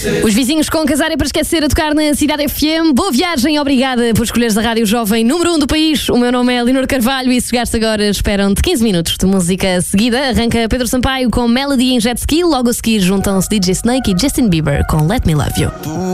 Os vizinhos com Casaré para esquecer a tocar na Cidade FM. Boa viagem, obrigada por escolheres a Rádio Jovem número 1 do país. O meu nome é Leonor Carvalho e se chegaste agora esperam-te 15 minutos de música seguida. Arranca Pedro Sampaio com Melody em Jet Ski. Logo a seguir juntam-se DJ Snake e Justin Bieber com Let Me Love You.